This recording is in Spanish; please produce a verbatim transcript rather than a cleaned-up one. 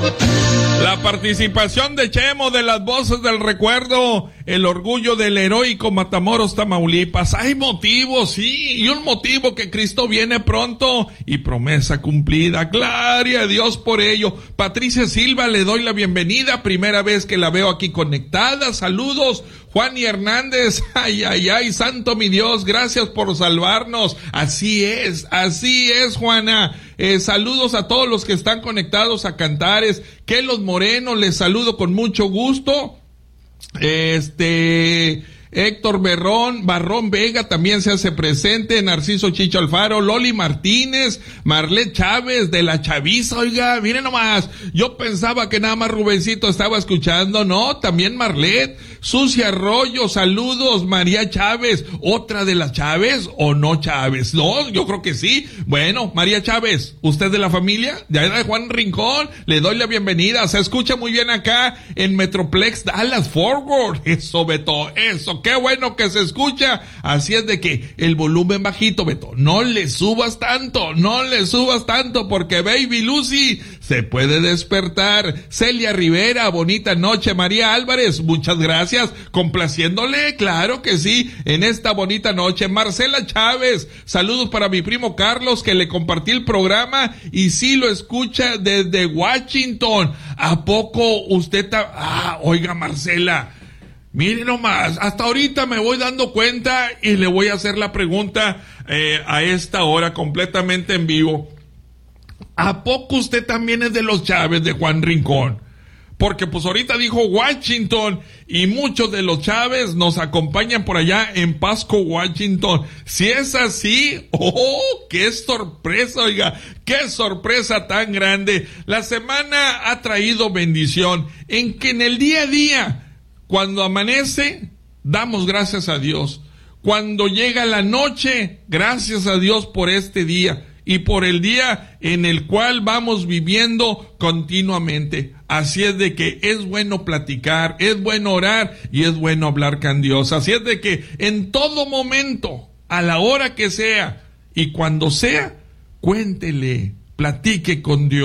La participación de Chemo de las voces del recuerdo, el orgullo del heroico Matamoros, Tamaulipas. Hay motivos, sí, y un motivo que Cristo viene pronto y promesa cumplida. Gloria a Dios por ello. Patricia Silva, le doy la bienvenida, primera vez que la veo aquí conectada. Saludos. Juan y Hernández, ay, ay, ay, santo mi Dios, gracias por salvarnos. Así es, así es, Juana. Eh, saludos a todos los que están conectados a Cantares. Kelos Moreno, les saludo con mucho gusto. Este... Héctor Berrón, Barrón Vega también se hace presente, Narciso Chicho Alfaro, Loli Martínez, Marlet Chávez de la Chaviza, oiga, miren nomás, yo pensaba que nada más Rubencito estaba escuchando, no, también Marlet, Sucia Arroyo, saludos, María Chávez, otra de las Chávez o no Chávez, no, yo creo que sí, bueno, María Chávez, usted de la familia, de de Juan Rincón, le doy la bienvenida, se escucha muy bien acá en Metroplex Dallas Forward, eso Beto, eso, qué bueno que se escucha. Así es de que el volumen bajito, Beto, no le subas tanto, no le subas tanto, porque Baby Lucy se puede despertar. Celia Rivera, bonita noche. María Álvarez, muchas gracias, complaciéndole, claro que sí, en esta bonita noche. Marcela Chávez, saludos para mi primo Carlos, que le compartí el programa y sí lo escucha desde Washington. ¿A poco usted ta... Ah, oiga, Marcela, mire nomás, hasta ahorita me voy dando cuenta y le voy a hacer la pregunta eh, a esta hora completamente en vivo. ¿A poco usted también es de los Chávez de Juan Rincón? Porque pues ahorita dijo Washington y muchos de los Chávez nos acompañan por allá en Pasco, Washington. Si es así, ¡oh, qué sorpresa, oiga! ¡Qué sorpresa tan grande! La semana ha traído bendición en que en el día a día, cuando amanece, damos gracias a Dios. Cuando llega la noche, gracias a Dios por este día y por el día en el cual vamos viviendo continuamente. Así es de que es bueno platicar, es bueno orar y es bueno hablar con Dios. Así es de que en todo momento, a la hora que sea y cuando sea, cuéntele, platique con Dios.